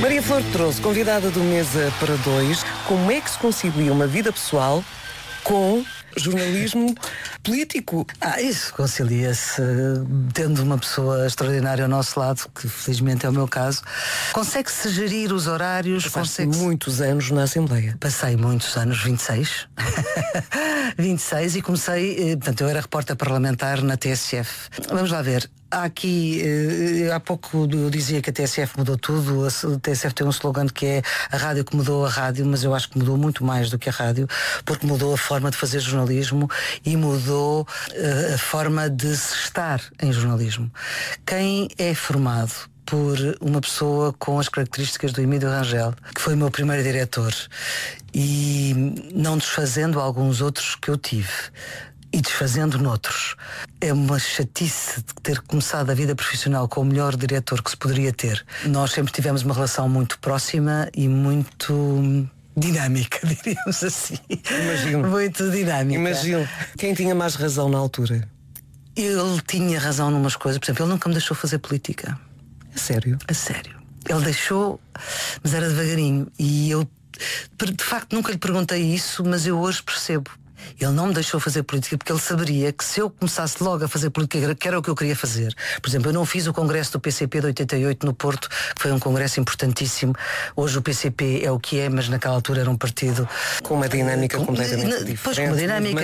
Maria Flor Pedroso, convidada do Mesa para Dois. Como é que se concilia uma vida pessoal com jornalismo político? Isso concilia-se tendo uma pessoa extraordinária ao nosso lado, que felizmente é o meu caso. Consegue-se gerir os horários. Passaste muitos anos na Assembleia. Passei muitos anos, 26. 26 e comecei, portanto, eu era repórter parlamentar na TSF. Vamos lá ver. Há aqui, há pouco eu dizia que a TSF mudou tudo. A TSF tem um slogan que é a rádio que mudou a rádio, mas eu acho que mudou muito mais do que a rádio, porque mudou a forma de fazer jornalismo e mudou a forma de se estar em jornalismo. Quem é formado por uma pessoa com as características do Emílio Rangel, que foi o meu primeiro diretor, e não desfazendo alguns outros que eu tive, e desfazendo noutros. É uma chatice de ter começado a vida profissional com o melhor diretor que se poderia ter. Nós sempre tivemos uma relação muito próxima e muito dinâmica, diríamos assim. Imagino. Muito dinâmica. Imagino. Quem tinha mais razão na altura? Ele tinha razão numas coisas. Por exemplo, ele nunca me deixou fazer política. A sério? A sério. Ele deixou, mas era devagarinho. E eu, de facto, nunca lhe perguntei isso, mas eu hoje percebo. Ele não me deixou fazer política porque ele saberia que se eu começasse logo a fazer política, que era o que eu queria fazer. Por exemplo, eu não fiz o congresso do PCP de 88 no Porto, que foi um congresso importantíssimo. Hoje o PCP é o que é, mas naquela altura era um partido com uma dinâmica completamente diferente. Depois com uma dinâmica,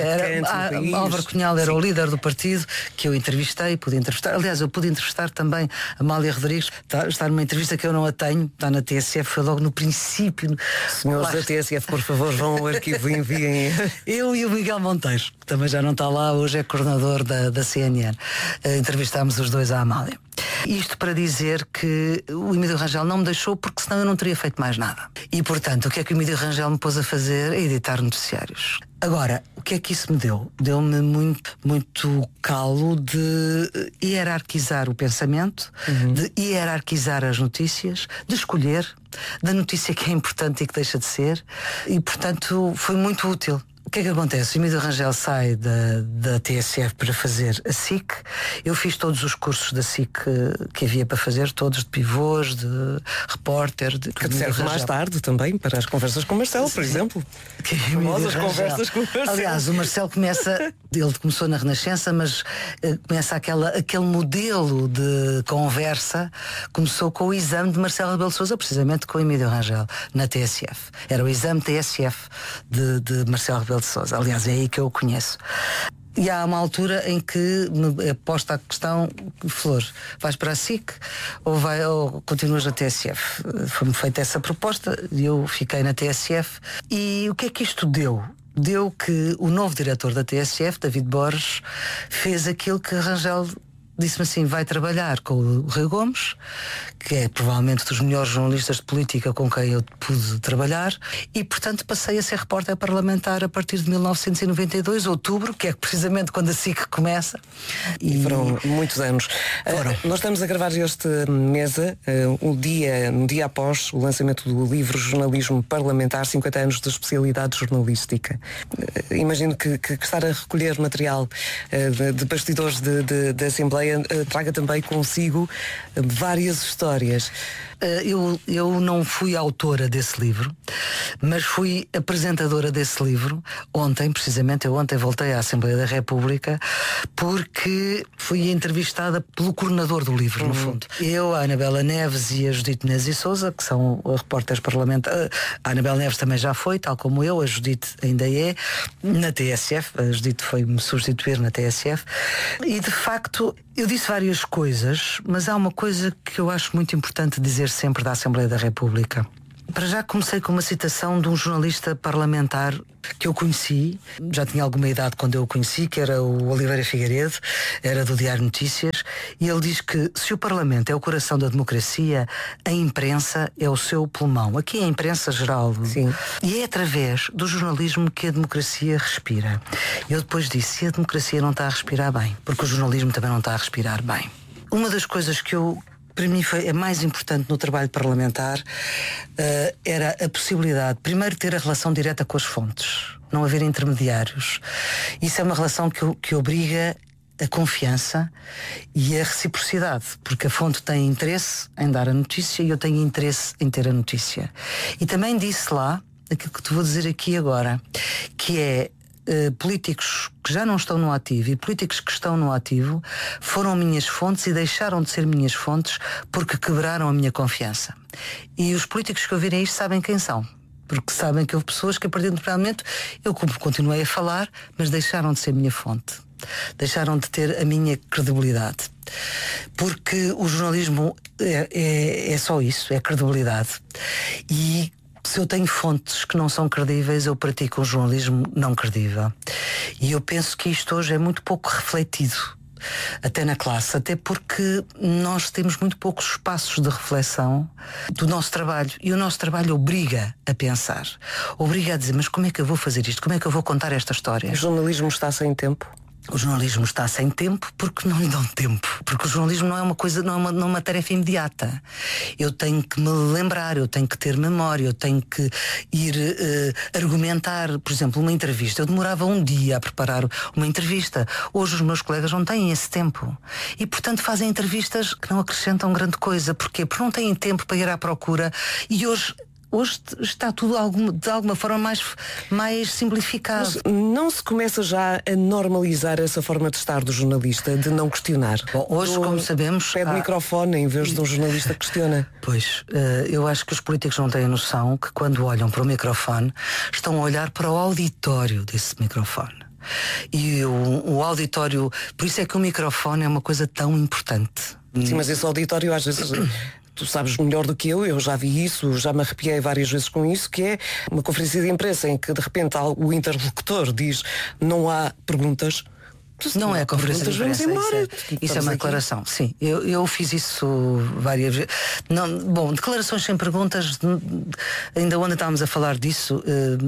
Álvaro Cunhal era o líder do partido, que eu entrevistei, pude entrevistar. Aliás, eu pude entrevistar também a Amália Rodrigues. Está numa entrevista que eu não a tenho, está na TSF, foi logo no princípio. Senhores da TSF, por favor, vão ao arquivo e enviem. Eu e o Miguel Monteiro, que também já não está lá, hoje é coordenador da CNN. Entrevistámos os dois à Amália. Isto para dizer que o Emílio Rangel não me deixou, porque senão eu não teria feito mais nada. E portanto, o que é que o Emílio Rangel me pôs a fazer? É editar noticiários. Agora, o que é que isso me deu? Deu-me muito calo de hierarquizar o pensamento, de hierarquizar as notícias, de escolher, da notícia que é importante e que deixa de ser, e portanto foi muito útil. O que é que acontece? O Emílio Rangel sai da TSF para fazer a SIC. Eu fiz todos os cursos da SIC que havia para fazer, todos de pivôs, de repórter. Que te serve mais tarde também para as conversas com o Marcelo, por exemplo. Famosas conversas com o Marcelo. Aliás, o Marcelo ele começou na Renascença, mas começa aquele modelo de conversa, começou com o exame de Marcelo Rebelo de Sousa, precisamente com o Emílio Rangel, na TSF. Era o exame TSF de Marcelo Rebelo de Sousa. Aliás, é aí que eu o conheço. E há uma altura em que me é posta a questão: Flor, vais para a SIC ou continuas na TSF? Foi-me feita essa proposta e eu fiquei na TSF. E o que é que isto deu? Deu que o novo diretor da TSF, David Borges, fez aquilo que Rangel disse-me assim: vai trabalhar com o Rui Gomes, que é provavelmente dos melhores jornalistas de política com quem eu pude trabalhar, e portanto passei a ser repórter parlamentar a partir de 1992, outubro, que é precisamente quando a SIC começa. E foram muitos anos. Nós estamos a gravar este Mesa no dia após o lançamento do livro Jornalismo Parlamentar, 50 anos de especialidade jornalística. Imagino que estar a recolher material de bastidores da Assembleia traga também consigo várias histórias. Eu não fui autora desse livro, mas fui apresentadora desse livro ontem, precisamente. Eu ontem voltei à Assembleia da República porque fui entrevistada pelo coordenador do livro, no fundo. Eu, a Anabela Neves e a Judite Menezes e Sousa, que são repórteres parlamentares. A Anabela Neves também já foi, tal como eu. A Judite ainda é na TSF. A Judite foi-me substituir na TSF. E de facto eu disse várias coisas, mas há uma coisa que eu acho muito importante dizer sempre da Assembleia da República. Para já comecei com uma citação de um jornalista parlamentar que eu conheci, já tinha alguma idade quando eu o conheci, que era o Oliveira Figueiredo, era do Diário Notícias, e ele diz que se o Parlamento é o coração da democracia, a imprensa é o seu pulmão. Aqui é a imprensa geral. Sim. E é através do jornalismo que a democracia respira. Eu depois disse: se a democracia não está a respirar bem, porque o jornalismo também não está a respirar bem. Uma das coisas que para mim foi a mais importante no trabalho parlamentar, era a possibilidade, primeiro, de ter a relação direta com as fontes, não haver intermediários. Isso é uma relação que obriga a confiança e a reciprocidade, porque a fonte tem interesse em dar a notícia e eu tenho interesse em ter a notícia. E também disse lá aquilo que te vou dizer aqui agora, que é políticos que já não estão no ativo e políticos que estão no ativo foram minhas fontes e deixaram de ser minhas fontes porque quebraram a minha confiança. E os políticos que ouvirem isto sabem quem são, porque sabem que houve pessoas que a partir de um determinado momento eu continuei a falar, mas deixaram de ser minha fonte, deixaram de ter a minha credibilidade, porque o jornalismo é só isso, é credibilidade. E se eu tenho fontes que não são credíveis, eu pratico um jornalismo não credível. E eu penso que isto hoje é muito pouco refletido, até na classe, até porque nós temos muito poucos espaços de reflexão do nosso trabalho, e o nosso trabalho obriga a pensar, obriga a dizer, mas como é que eu vou fazer isto? Como é que eu vou contar esta história? O jornalismo está sem tempo? O jornalismo está sem tempo porque não lhe dão tempo. Porque o jornalismo não é uma coisa, não é uma tarefa imediata. Eu tenho que me lembrar, eu tenho que ter memória, eu tenho que ir argumentar. Por exemplo, uma entrevista. Eu demorava um dia a preparar uma entrevista. Hoje os meus colegas não têm esse tempo. E, portanto, fazem entrevistas que não acrescentam grande coisa. Porquê? Porque não têm tempo para ir à procura. E hoje está tudo de alguma forma mais simplificado. Mas não se começa já a normalizar essa forma de estar do jornalista, de não questionar? Bom, hoje, como sabemos, pede microfone em vez de um jornalista que questiona. Pois, eu acho que os políticos não têm noção que quando olham para o microfone estão a olhar para o auditório desse microfone. E o auditório, por isso é que o microfone é uma coisa tão importante. Sim, mas esse auditório às vezes... Tu sabes melhor do que eu já vi isso, já me arrepiei várias vezes com isso, que é uma conferência de imprensa em que de repente o interlocutor diz não há perguntas. Não é conferência de imprensa, isso é uma declaração. Sim, eu fiz isso várias vezes. Bom, declarações sem perguntas, ainda ontem estávamos a falar disso,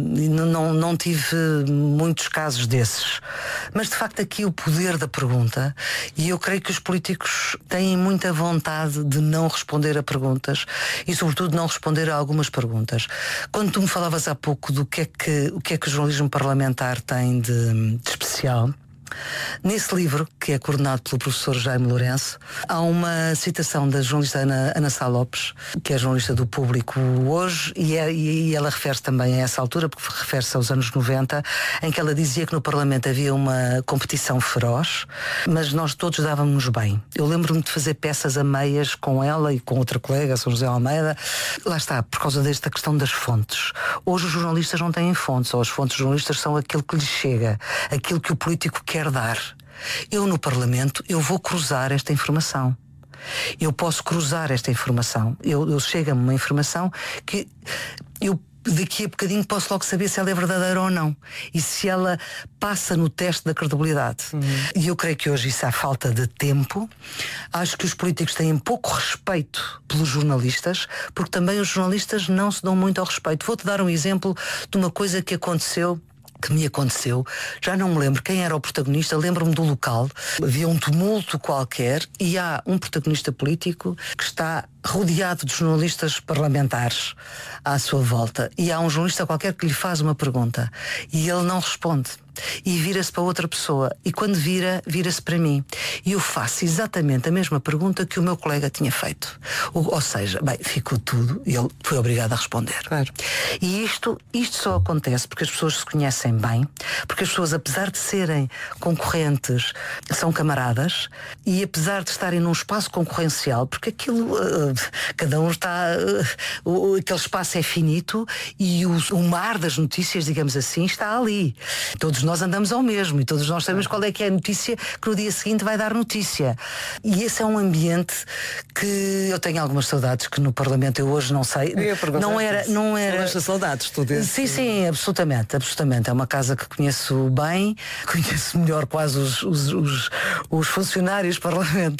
não tive muitos casos desses. Mas de facto aqui o poder da pergunta, e eu creio que os políticos têm muita vontade de não responder a perguntas e sobretudo não responder a algumas perguntas. Quando tu me falavas há pouco do que é que o jornalismo parlamentar tem de especial, nesse livro, que é coordenado pelo professor Jaime Lourenço, há uma citação da jornalista Ana Sá Lopes, que é jornalista do Público hoje, e ela refere-se também a essa altura, porque refere-se aos anos 90, em que ela dizia que no Parlamento havia uma competição feroz, mas nós todos dávamos bem. Eu lembro-me de fazer peças a meias com ela e com outra colega, São José Almeida. Lá está, por causa desta questão das fontes. Hoje os jornalistas não têm fontes, ou as fontes dos jornalistas são aquilo que lhes chega, aquilo que o político quer dar. Eu no Parlamento, eu vou cruzar esta informação. Eu posso cruzar esta informação. Chega-me uma informação que eu daqui a bocadinho posso logo saber se ela é verdadeira ou não. E se ela passa no teste da credibilidade. E eu creio que hoje isso há falta de tempo. Acho que os políticos têm pouco respeito pelos jornalistas, porque também os jornalistas não se dão muito ao respeito. Vou-te dar um exemplo de uma coisa que me aconteceu, já não me lembro quem era o protagonista, lembro-me do local, havia um tumulto qualquer e há um protagonista político que está rodeado de jornalistas parlamentares à sua volta, e há um jornalista qualquer que lhe faz uma pergunta e ele não responde e vira-se para outra pessoa, e quando vira-se para mim e eu faço exatamente a mesma pergunta que o meu colega tinha feito, ou seja, ficou tudo e ele foi obrigado a responder. Claro. E isto só acontece porque as pessoas se conhecem bem, porque as pessoas, apesar de serem concorrentes, são camaradas, e apesar de estarem num espaço concorrencial, porque aquilo cada um está, aquele espaço é finito e o mar das notícias, digamos assim, está ali. Todos nós andamos ao mesmo e todos nós sabemos qual é que é a notícia que no dia seguinte vai dar notícia. E esse é um ambiente que eu tenho algumas saudades, que no Parlamento eu hoje não sei. Não era saudades, tu desse. Sim, absolutamente. É uma casa que conheço bem, conheço melhor quase os funcionários parlamentares.